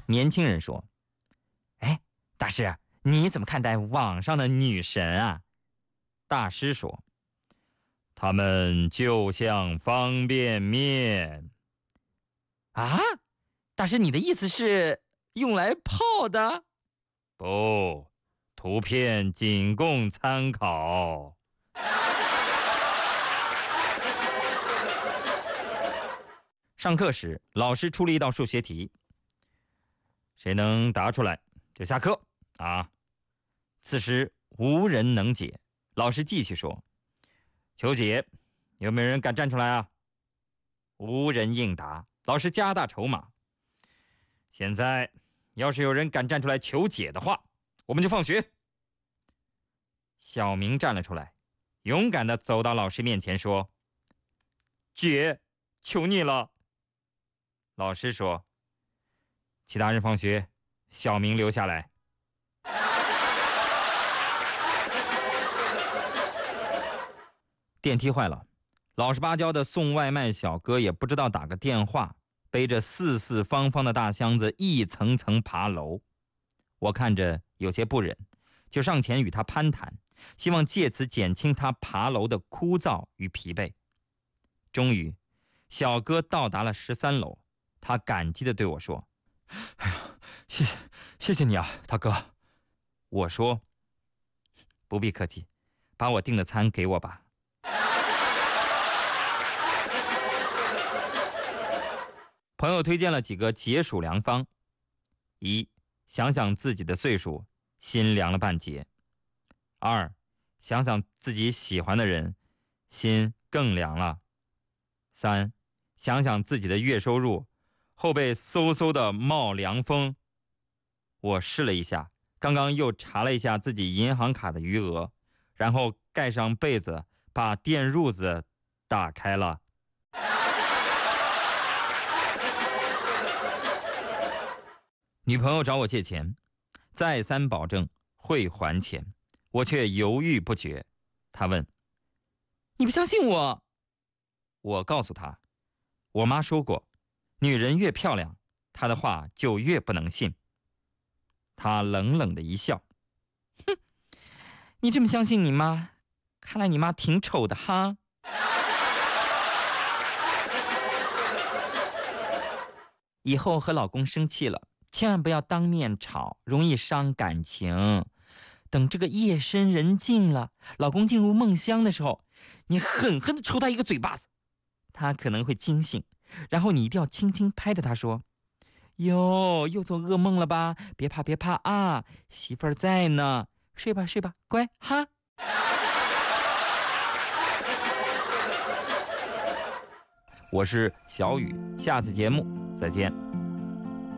年轻人说：“哎，大师，你怎么看待网上的女神啊？”大师说：“她们就像方便面。”啊，大师，你的意思是用来泡的？不，图片仅供参考。上课时，老师出了一道数学题，谁能答出来就下课啊。此时无人能解，老师继续说：“求解，有没有人敢站出来啊？”无人应答，老师加大筹码。现在，要是有人敢站出来求解的话，我们就放学。小明站了出来，勇敢地走到老师面前说：“姐，求你了。”老师说：“其他人放学，小明留下来。”电梯坏了，老实巴交的送外卖小哥也不知道打个电话，背着四四方方的大箱子一层层爬楼。我看着有些不忍，就上前与他攀谈，希望借此减轻他爬楼的枯燥与疲惫。终于，小哥到达了13楼，他感激地对我说：“哎呀，谢谢你啊，大哥。”我说：“不必客气，把我订的餐给我吧。”朋友推荐了几个解暑良方：一，想想自己的岁数，心凉了半截；二，想想自己喜欢的人，心更凉了；三，想想自己的月收入，后背嗖嗖的冒凉风。我试了一下，刚刚又查了一下自己银行卡的余额，然后盖上被子，把电褥子打开了。女朋友找我借钱，再三保证会还钱，我却犹豫不决。她问：“你不相信我？”我告诉她，我妈说过，女人越漂亮，她的话就越不能信。她冷冷的一笑：“哼，你这么相信你妈，看来你妈挺丑的哈。”以后和老公生气了，千万不要当面吵，容易伤感情。等这个夜深人静了，老公进入梦乡的时候，你狠狠地抽他一个嘴巴子，他可能会惊醒，然后你一定要轻轻拍着他说：“哟，又做噩梦了吧？别怕别怕啊，媳妇儿在呢，睡吧睡吧，乖哈。”我是小雨，下次节目再见。